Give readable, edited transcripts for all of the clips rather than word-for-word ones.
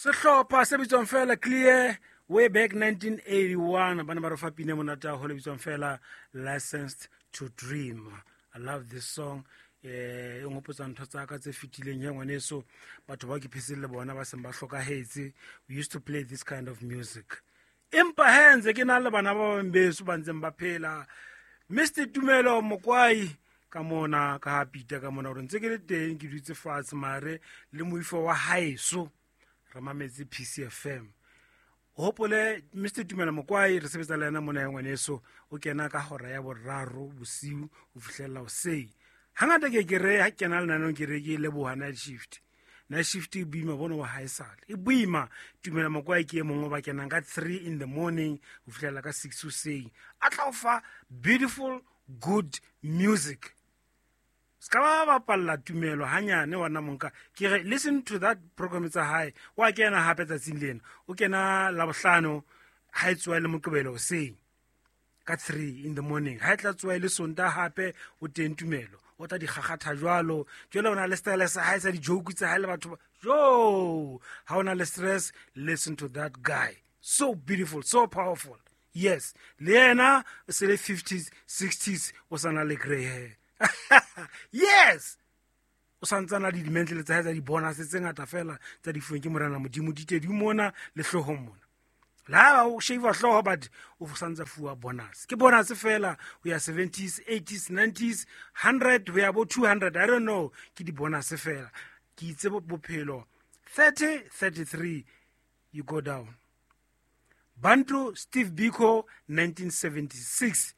Sehlopha se bitswang fela Clear way back 1981 bana ba re fapine monata ho le bitswang fela Licensed to Dream. I love this song. E ngopotsa ntho tsa ka tse fitileng ya ngwaneso batho ba ke pheselle bona ba seng ba hlokahetse. We used to play this kind of music. Empa hands ke na le bana ba bambeso ba ntseng ba phela. Mr. Tumelo Mokwai ka mona ka Peter ka mona re ntse ke le teng ke dutse fatshe mare le moifo wa haeso re mametse PCFM. Hopole Mr. Tumelo Mokwai re sebetsa le yena mona ya ngwaneso o kena ka hora ya boraro bosiu o fihlela o sei. Hangata ke re ha kena le nano ke re ke leboha night shift. Night shift e boima bona wa haesale. E boima Tumelo Mokwai ke e mongwe ba kenang ka 3 in the morning o fihlela ka 6 o sei. A tla o fa beautiful good music. Ska ba bapalla Tumelo hanyane wana monka ke re listen to that program tsa hae wa kena hape tsatsing lena o kena la bohlano ha e tswa le Moqebelo o sei ka 3 in the morning ha e tla tswa le Sonta hape o teng Tumelo o tla di gagata jwalo jwale ona le style sa hae sa di joke tsa hae le batho jo ha ona le stress. Listen to that guy, so beautiful, so powerful. Yes, le yena se le 50s 60s o sana le gray hair. Yes, o santsana di dimentle tsa di bonus tse ngata fela tsa di fueng ke morana modimo di tedi mona le hlohong mona la o shave hloho but o santsa fuwa bonus ke bonus fela we are 70s 80s 90s 100 we are about 200 I don't know ke di bonus fela ke itse bophelo 30 33 you go down. Bantu Steve Biko 1976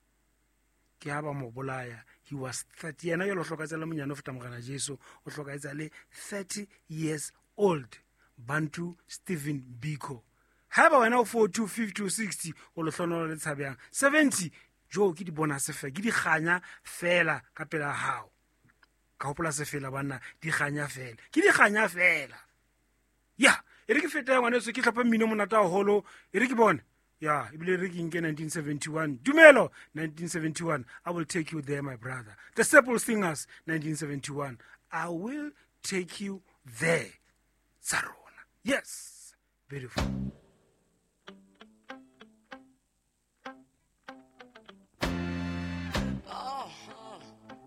ke ha ba mo bolaya. He was 30 yena yo lo hlokaetsela monyane o feta mogana Jesu o hlokaetsa le 30 years old. Bantu Stephen Biko ha ba wena o 42 50 60 o lo hlonolo le tshabang 70 jo ke di bonus fe ke di ganya fela ka pela hao ka hopola se fela bana di ganya fela ke di ganya fela ya e re ke feta ngwana se ke tlhapa mmino monata holo e re ke bona ya ibile re ke nke 1971 Tumelo 1971 I will take you there my brother. The Simple Singers 1971 I will take you there Sarona. Yes, beautiful.